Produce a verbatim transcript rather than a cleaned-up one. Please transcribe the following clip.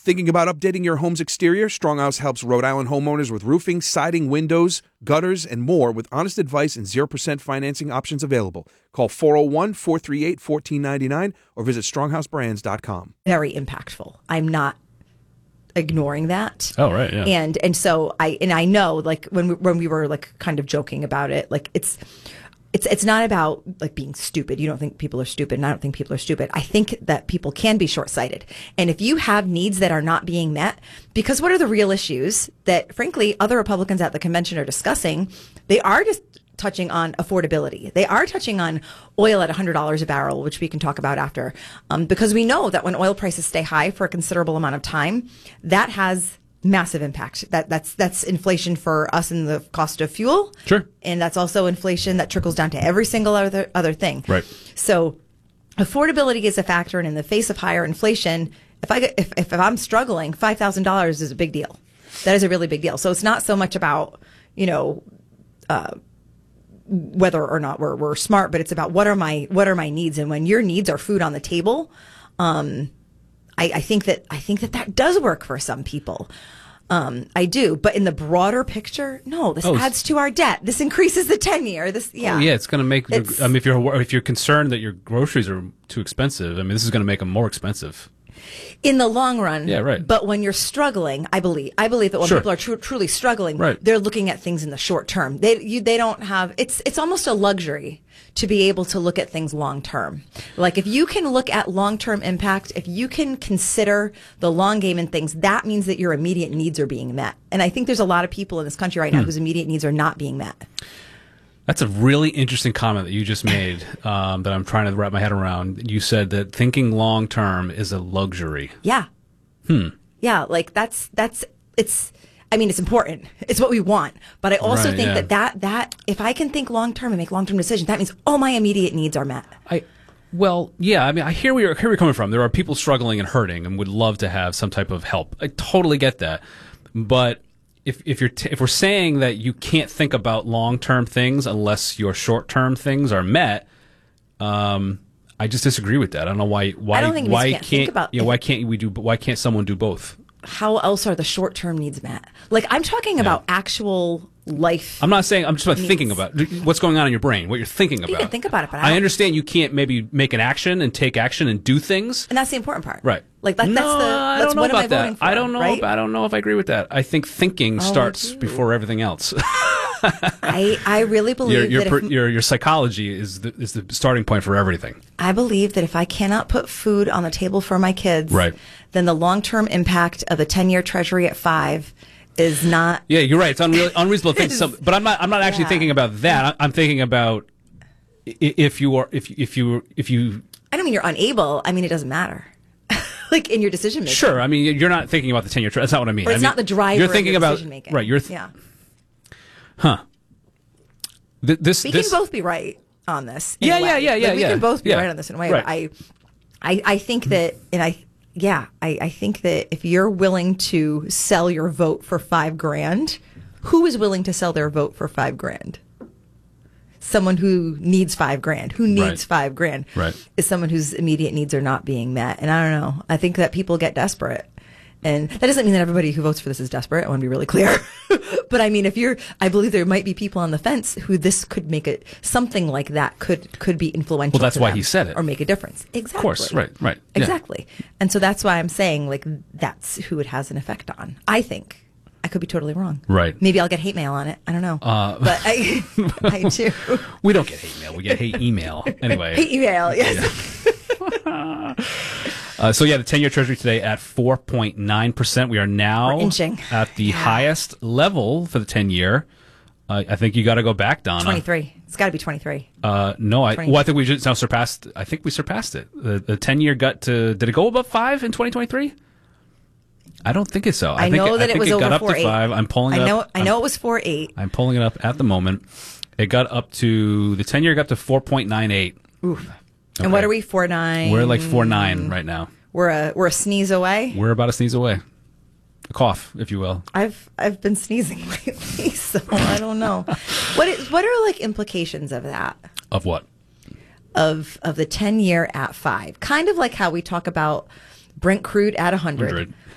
Thinking about updating your home's exterior? Stronghouse helps Rhode Island homeowners with roofing, siding, windows, gutters, and more with honest advice and zero percent financing options available. Call four oh one, four three eight, one four nine nine or visit stronghouse brands dot com. Very impactful. I'm not ignoring that. Oh, right, yeah. And and so I and I know, like, when we, when we were like kind of joking about it, like it's it's it's not about like being stupid. You don't think people are stupid, and I don't think people are stupid. I think that people can be short-sighted. And if you have needs that are not being met, because what are the real issues that, frankly, other Republicans at the convention are discussing? They are just touching on affordability. They are touching on oil at one hundred dollars a barrel, which we can talk about after, um, because we know that when oil prices stay high for a considerable amount of time, that has massive impact. That that's that's inflation for us in the cost of fuel. Sure. And that's also inflation that trickles down to every single other other thing. Right. So affordability is a factor, and in the face of higher inflation, if I if if I'm struggling, five thousand dollars is a big deal. That is a really big deal. So it's not so much about, you know, uh, whether or not we're we're smart, but it's about what are my what are my needs, and when your needs are food on the table, um, I, I think that I think that that does work for some people. Um, I do, but in the broader picture, no. This Oh, adds to our debt. This increases the ten year. This, yeah, Oh, yeah, it's going to make. The, It's- I mean, if you're if you're concerned that your groceries are too expensive, I mean, this is going to make them more expensive. in the long run. Yeah, right. But when you're struggling, I believe I believe that when Sure. people are tru- truly struggling, Right. they're looking at things in the short term. They you, they don't have it's it's almost a luxury to be able to look at things long term. Like if you can look at long term impact, if you can consider the long game in things, that means that your immediate needs are being met. And I think there's a lot of people in this country right now Hmm. whose immediate needs are not being met. That's a really interesting comment that you just made um, that I'm trying to wrap my head around. You said that thinking long term is a luxury. Yeah. Hmm. Yeah, like that's that's it's I mean it's important. It's what we want. But I also Right, think yeah. that, that that if I can think long term and make long term decisions, that means all my immediate needs are met. I well, yeah. I mean, I hear where you're, hear where you're coming from. There are people struggling and hurting and would love to have some type of help. I totally get that. But if if you're t- if we're saying that you can't think about long term things unless your short term things are met, um, I just disagree with that. I don't know why why I don't think it means why you can't think about- yeah, why can't we do why can't someone do both? How else are the short term needs met? Like I'm talking about actual life. I'm not saying I'm just about needs. thinking about what's going on in your brain, what you're thinking about. You can think about it, but I I don't- understand you can't maybe make an action and take action and do things. And that's the important part. Right. Like that, no, that's the I that's don't know what am I about that. voting for, I don't know. right? If, I don't know if I agree with that. I think thinking I starts do. before everything else. I I really believe your your, that per, if, your your psychology is the, is the starting point for everything. I believe that if I cannot put food on the table for my kids, Right. then the long term impact of a ten year treasury at five is not. Yeah, you're right. It's unreal, unreasonable to think. Some, but I'm not. I'm not actually Yeah. thinking about that. I- I'm thinking about i- if you are if if you if you. I don't mean you're unable. I mean it doesn't matter. Like in your decision making. Sure. I mean, you're not thinking about the ten year. That's not what I mean. Or it's I mean, not the driver You're of thinking your about decision making. right. You're th- yeah. huh. Th- this We this can both be right on this. in Yeah, a way. yeah, yeah, yeah, Like, we yeah. can both be Yeah. right on this in a way. Right. But I, I, I think that, and I, yeah, I, I think that if you're willing to sell your vote for five grand, who is willing to sell their vote for five grand? Someone who needs five grand, who needs Right. five grand, Right. is someone whose immediate needs are not being met. And I don't know. I think that people get desperate. And that doesn't mean that everybody who votes for this is desperate. I want to be really clear. But I mean, if you're, I believe there might be people on the fence who this could make it, something like that could, could be influential. Well, that's to why them he said it. Or make a difference. Exactly. Of course. Right. Right. Yeah. Exactly. And so that's why I'm saying, like, that's who it has an effect on. I think. I could be totally wrong. Right. Maybe I'll get hate mail on it. I don't know. Uh, but I, I do. We don't get hate mail. We get hate email. Anyway. Hate email, yes. Uh, so yeah, the ten-year Treasury today at four point nine percent. We are now We're inching. at the highest level for the ten-year. Uh, I think you got to go back, Donna. twenty-three. It's got to be twenty-three. Uh, no, I, twenty. well, I think we just now surpassed. I think we surpassed it. The, the ten-year got to. Did it go above five in twenty twenty-three? I don't think it's so. I, I think know it, that I it think was it over got up four to eight. five. I'm pulling it I know. up. I know it was four eight. I'm pulling it up at the moment. It got up to the ten-year got up to four point nine eight. Oof. And what are we? Four nine. We're like four nine right now. We're a we're a sneeze away. We're about a sneeze away. A cough, if you will. I've I've been sneezing lately, so I don't know. What is, what are like implications of that? Of what? Of of the ten year at five, kind of like how we talk about Brent crude at a hundred. one hundred.